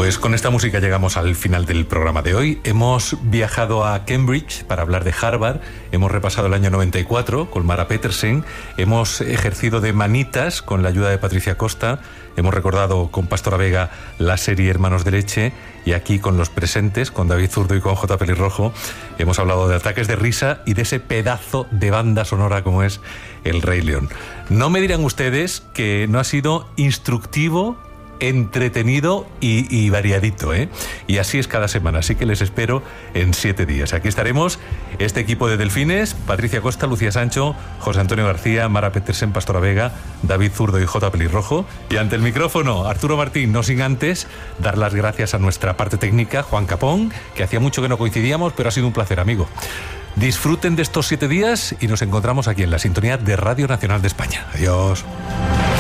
Pues con esta música llegamos al final del programa de hoy. Hemos viajado a Cambridge para hablar de Harvard, hemos repasado el año 94 con Mara Petersen, hemos ejercido de manitas con la ayuda de Patricia Costa, hemos recordado con Pastora Vega la serie Hermanos de Leche, y aquí con los presentes, con David Zurdo y con J. Pelirrojo, hemos hablado de ataques de risa y de ese pedazo de banda sonora como es El Rey León. No me dirán ustedes que no ha sido instructivo, entretenido y variadito, ¿eh? Y así es cada semana, así que les espero en 7 días. Aquí estaremos, este equipo de Delfines: Patricia Costa, Lucía Sancho, José Antonio García, Mara Petersen, Pastora Vega, David Zurdo y J. Pelirrojo. Y ante el micrófono, Arturo Martín, no sin antes dar las gracias a nuestra parte técnica, Juan Capón, que hacía mucho que no coincidíamos, pero ha sido un placer, amigo. Disfruten de estos 7 días y nos encontramos aquí en la sintonía de Radio Nacional de España. Adiós.